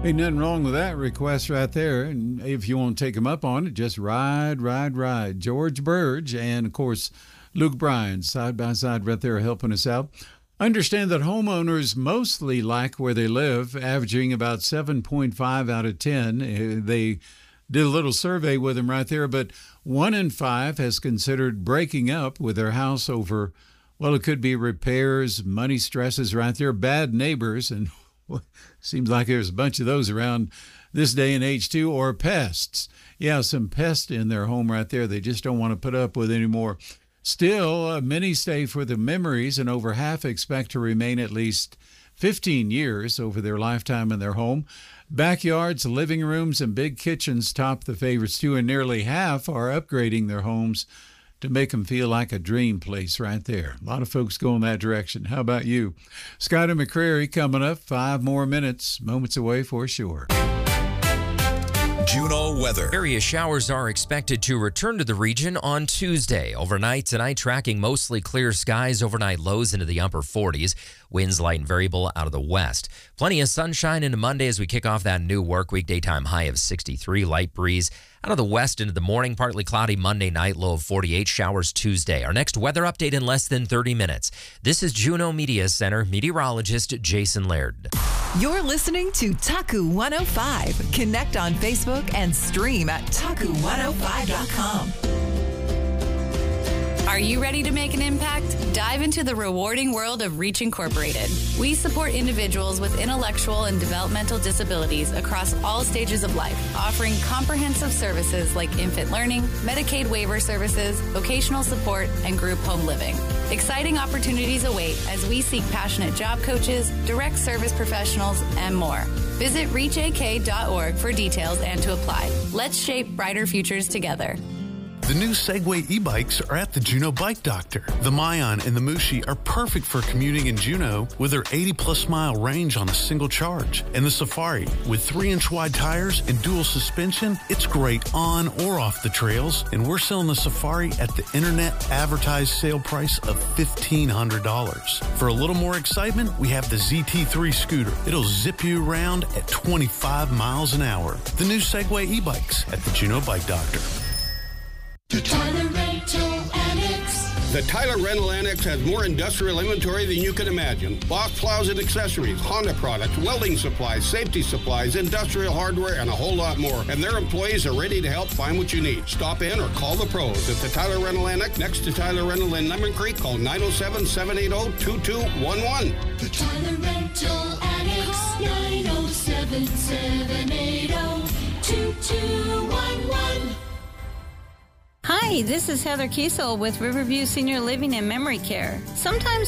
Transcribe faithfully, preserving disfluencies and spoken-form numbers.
Ain't nothing wrong with that request right there. And if you want to take them up on it, just ride, ride, ride. George Burge and, of course, Luke Bryan, side by side right there helping us out. Understand that homeowners mostly like where they live, averaging about seven point five out of ten. They did a little survey with them right there, but one in five has considered breaking up with their house over, well, it could be repairs, money stresses right there, bad neighbors, and well, seems like there's a bunch of those around this day and age too, or pests. Yeah, some pests in their home right there they just don't want to put up with anymore. Still, uh, many stay for the memories, and over half expect to remain at least fifteen years over their lifetime in their home. Backyards, living rooms, and big kitchens top the favorites too, and nearly half are upgrading their homes to make them feel like a dream place right there. A lot of folks go in that direction. How about you? Scotty McCreery coming up. Five more minutes, moments away for sure. Juneau weather. Area showers are expected to return to the region on Tuesday. Overnight tonight, tracking mostly clear skies. Overnight lows into the upper forties. Winds light and variable out of the west. Plenty of sunshine into Monday as we kick off that new work week. Daytime high of sixty-three. Light breeze out of the west into the morning. Partly cloudy Monday night. Low of forty-eight. Showers Tuesday. Our next weather update in less than thirty minutes. This is Juneau Media Center meteorologist Jason Laird. You're listening to Taku one oh five. Connect on Facebook and stream at taku one oh five dot com. Are you ready to make an impact? Dive into the rewarding world of Reach Incorporated. We support individuals with intellectual and developmental disabilities across all stages of life, offering comprehensive services like infant learning, Medicaid waiver services, vocational support, and group home living. Exciting opportunities await as we seek passionate job coaches, direct service professionals, and more. Visit reach a k dot org for details and to apply. Let's shape brighter futures together. The new Segway e-bikes are at the Juneau Bike Doctor. The Mayan and the Mushi are perfect for commuting in Juneau with their eighty plus mile range on a single charge. And the Safari, with three inch wide tires and dual suspension, it's great on or off the trails. And we're selling the Safari at the internet advertised sale price of fifteen hundred dollars. For a little more excitement, we have the Z T three scooter. It'll zip you around at twenty-five miles an hour. The new Segway e-bikes at the Juneau Bike Doctor. The Tyler Rental Annex. The Tyler Rental Annex has more industrial inventory than you can imagine. Box plows and accessories, Honda products, welding supplies, safety supplies, industrial hardware, and a whole lot more. And their employees are ready to help find what you need. Stop in or call the pros at the Tyler Rental Annex next to Tyler Rental in Lemon Creek. Call nine oh seven, seven eight oh, two two one one. The Tyler Rental Annex. nine oh seven, seven eight oh, two two one one. Hi, this is Heather Kiesel with Riverview Senior Living and Memory Care. Sometimes